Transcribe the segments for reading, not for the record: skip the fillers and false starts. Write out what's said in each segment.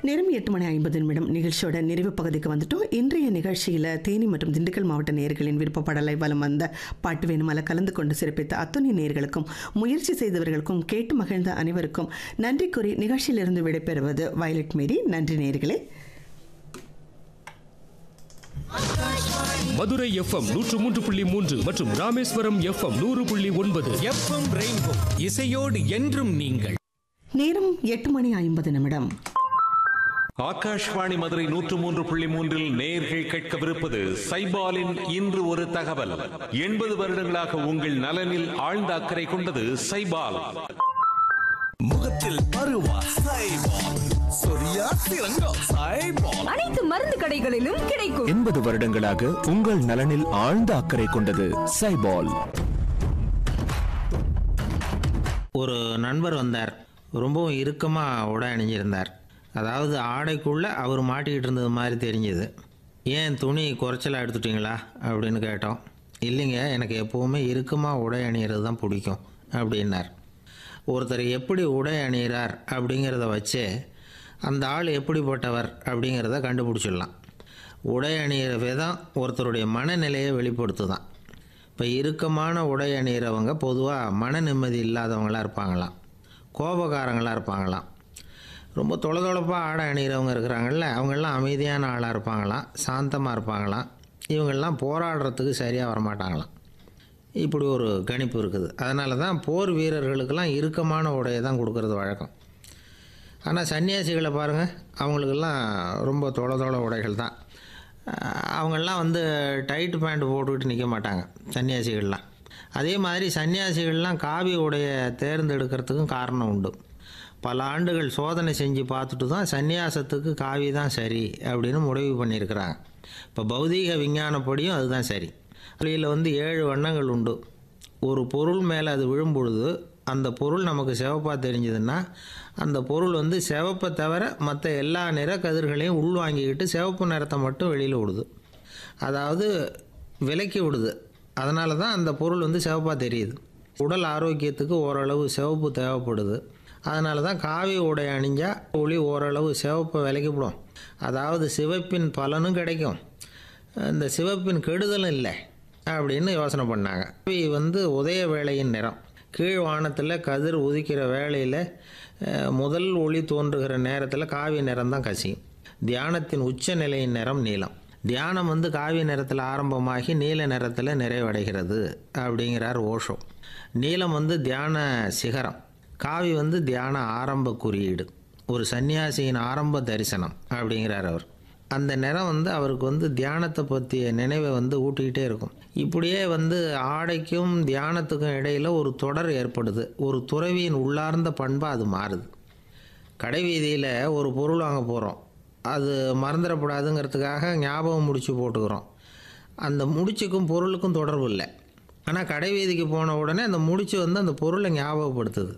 நேரம் 8:50 நிகழ்ச்சியோட நிறைவு பகுதிக்கு வந்துட்டோம். இன்றைய நிகழ்ச்சியில் தேனி மற்றும் திண்டுக்கல் மாவட்ட நேயர்களின் விருப்பப்படலை வலம் வந்த பாட்டு வேணுமல கலந்து கொண்டு சிறப்பித்த அத்துணை நேயர்களுக்கும் முயற்சி செய்தவர்களுக்கும் கேட்டு மகிழ்ந்த அனைவருக்கும் நன்றி கூறி நிகழ்ச்சியிலிருந்து விடைபெறுவது வயலட் மேரி. நன்றி நேயர்களே. மதுரை எஃப்எம் 103.3 மற்றும் ராமேஸ்வரம் எஃப்எம் 100.9 எஃப்எம் ரெயின்போ இசையோடு என்றும் நீங்கள். நேரம் 8:50. ஆகாஷ்வாணி மதுரை 103.3 நேயர்கள் கேட்கவிருப்பது சைபாலின் இன்று ஒரு தகவல். 80 வருடங்களாக உங்கள் நலனில் ஆழ்ந்த அக்கறை கொண்டது சைபால். முகத்தில் பருவா சைபால், சொரியா சிறங்கா சைபால், அனைத்து மருந்து கடைகளிலும் கிடைக்கும். 80 வருடங்களாக உங்கள் நலனில் ஆழ்ந்த அக்கறை கொண்டது சைபால். ஒரு நண்பர் வந்தார். ரொம்பவும் இறுக்கமாக உடை அணிஞ்சிருந்தார். அதாவது ஆடைக்குள்ளே அவர் மாட்டிக்கிட்டு இருந்தது மாதிரி தெரிஞ்சுது. ஏன் துணி குறைச்சலாக எடுத்துட்டிங்களா அப்படின்னு கேட்டோம். இல்லைங்க, எனக்கு எப்போவுமே இறுக்கமாக உடை அணிகிறது தான் பிடிக்கும் அப்படின்னார். ஒருத்தர் எப்படி உடை அணிகிறார் அப்படிங்கிறத வச்சே அந்த ஆள் எப்படிப்பட்டவர் அப்படிங்கிறத கண்டுபிடிச்சிடலாம். உடை அணிகிற விதம் ஒருத்தருடைய மனநிலையை வெளிப்படுத்துதான். இப்போ இறுக்கமான உடை அணிகிறவங்க பொதுவாக மன நிம்மதி இல்லாதவங்களாக இருப்பாங்களாம், கோபக்காரங்களாக இருப்பாங்களாம். ரொம்ப தொலைதொலைப்பாக ஆடை அணிகிறவங்க இருக்கிறாங்கல்ல, அவங்கெல்லாம் அமைதியான ஆளாக இருப்பாங்களாம், சாந்தமாக இருப்பாங்களாம். இவங்கெல்லாம் போராடுறதுக்கு சரியாக வரமாட்டாங்களாம். இப்படி ஒரு கணிப்பு இருக்குது. அதனால தான் போர் வீரர்களுக்கெல்லாம் இறுக்கமான உடையை தான் கொடுக்கறது வழக்கம். ஆனால் சன்னியாசிகளை பாருங்கள், அவங்களுக்கெல்லாம் ரொம்ப தொலை உடைகள் தான். அவங்கெல்லாம் வந்து டைட் பேண்ட் போட்டுக்கிட்டு நிற்க மாட்டாங்க சன்னியாசிகள்லாம். அதே மாதிரி சன்னியாசிகள்லாம் காவி உடையை தேர்ந்தெடுக்கிறதுக்கும் காரணம் உண்டு. பல ஆண்டுகள் சோதனை செஞ்சு பார்த்துட்டு தான் சன்னியாசத்துக்கு காவி தான் சரி அப்படின்னு முடிவு பண்ணியிருக்கிறாங்க. இப்போ பௌதீக விஞ்ஞானப்படியும் அதுதான் சரி. அதில் வந்து 7 வண்ணங்கள் உண்டு. ஒரு பொருள் மேலே அது விழும்பொழுது அந்த பொருள் நமக்கு சிவப்பாக தெரிஞ்சதுன்னா அந்த பொருள் வந்து சிவப்பை தவிர மற்ற எல்லா நிற கதிர்களையும் உள்வாங்கிக்கிட்டு சிவப்பு நிறத்தை மட்டும் வெளியில் விடுது. அதாவது விலக்கி விடுது. அதனால தான் அந்த பொருள் வந்து சிவப்பாக தெரியுது. உடல் ஆரோக்கியத்துக்கு ஓரளவு சிவப்பு தேவைப்படுது. அதனால தான் காவி உடை அணிஞ்சால் ஒளி ஓரளவு சிவப்பை விலக்கிவிடும். அதாவது சிவப்பின் பலனும் கிடைக்கும், இந்த சிவப்பின் கெடுதலும் இல்லை அப்படின்னு யோசனை பண்ணாங்க. காவி வந்து உதய வேளையின் நிறம். கீழ் வானத்தில் கதிர் உதிக்கிற வேளையில் முதல் ஒளி தோன்றுகிற நேரத்தில் காவி நிறம் தான் கசியும். தியானத்தின் உச்ச நிலையின் நிறம் நீலம். தியானம் வந்து காவி நிறத்தில் ஆரம்பமாகி நீல நிறத்தில் நிறைவடைகிறது அப்படிங்கிறார் ஓஷோ. நீலம் வந்து தியான சிகரம், காவி வந்து தியான ஆரம்ப குறியீடு, ஒரு சன்னியாசியின் ஆரம்ப தரிசனம் அப்படிங்கிறார் அவர். அந்த நிறம் வந்து அவருக்கு வந்து தியானத்தை பற்றிய நினைவை வந்து ஊட்டிக்கிட்டே இருக்கும். இப்படியே வந்து ஆடைக்கும் தியானத்துக்கும் இடையில் ஒரு தொடர் ஏற்படுது. ஒரு துறவியின் உள்ளார்ந்த பண்பாக அது மாறுது. கடை வீதியில் ஒரு பொருள் வாங்க போகிறோம், அது மறந்துடக்கூடாதுங்கிறதுக்காக ஞாபகம் முடிச்சு போட்டுக்கிறோம். அந்த முடிச்சுக்கும் பொருளுக்கும் தொடர்பு இல்லை. ஆனால் கடை வீதிக்கு போன உடனே அந்த முடிச்சு வந்து அந்த பொருளை ஞாபகப்படுத்துது.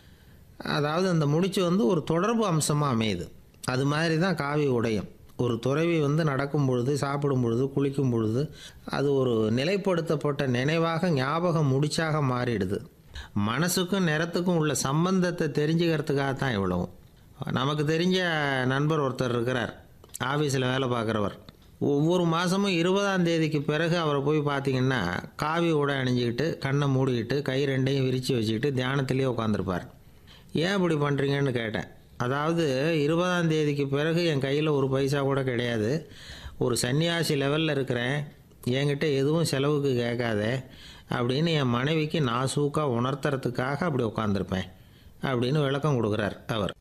அதாவது அந்த முடிச்சு வந்து ஒரு தொடர்பு அம்சமாக அமையுது. அது மாதிரி தான் காவி உடையும். ஒரு துறவி வந்து நடக்கும் பொழுது, சாப்பிடும் பொழுது, குளிக்கும் பொழுது அது ஒரு நிலைப்படுத்தப்பட்ட நினைவாக ஞாபகம் முடிச்சாக மாறிடுது. மனசுக்கும் நிறத்துக்கும் உள்ள சம்பந்தத்தை தெரிஞ்சுக்கிறதுக்காக தான் இவ்வளவும். நமக்கு தெரிஞ்ச நண்பர் ஒருத்தர் இருக்கிறார், ஆஃபீஸில் வேலை பார்க்குறவர். ஒவ்வொரு மாதமும் 20ஆம் தேதிக்கு பிறகு அவரை போய் பார்த்திங்கன்னா காவி உடை அணிஞ்சிக்கிட்டு கண்ணை மூடிக்கிட்டு கை ரெண்டையும் விரித்து வச்சுக்கிட்டு தியானத்திலே உட்காந்துருப்பார். ஏன் இப்படி பண்ணுறீங்கன்னு கேட்டேன். அதாவது 20ஆம் தேதிக்கு பிறகு என் கையில் ஒரு பைசா கூட கிடையாது, ஒரு சன்னியாசி லெவலில் இருக்கிறேன், என்கிட்ட எதுவும் செலவுக்கு கேட்காத அப்படின்னு என் மனைவிக்கு நாசூக்காக உணர்த்துறதுக்காக அப்படி உட்காந்துருப்பேன் அப்படின்னு விளக்கம் கொடுக்குறார் அவர்.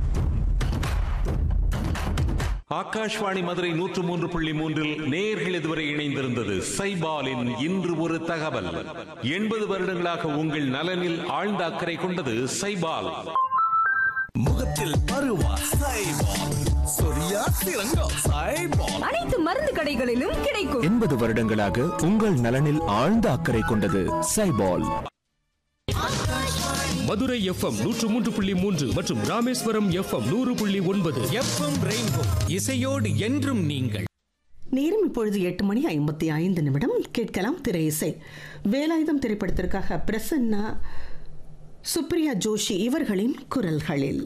ஆகாஷ்வாணி மதுரை 103.3 நேயர்கள் இதுவரை இணைந்திருந்தது சைபாலின் இன்று ஒரு தகவல். 80 வருடங்களாக உங்கள் நலனில் ஆழ்ந்த அக்கறை கொண்டது சைபால். முகத்தில் பருவா சைபால், சொரியா சிறங்கா சைபால், அனைத்து மருந்து கடைகளிலும் கிடைக்கும். 80 வருடங்களாக உங்கள் நலனில் ஆழ்ந்த அக்கறை கொண்டது சைபால். மதுரை எஃப்எம் 103.3 மற்றும் ராமேஸ்வரம் எஃப்எம் 100.9 எஃப்எம் ரெயின்போ இசையோடு என்றும் நீங்கள். நேரம் இப்பொழுது 8:55. கேட்கலாம் திரை இசை. வேலாயுதம் திரைப்படத்திற்காக பிரசன்னா, சுப்ரியா ஜோஷி இவர்களின் குரல்களில்.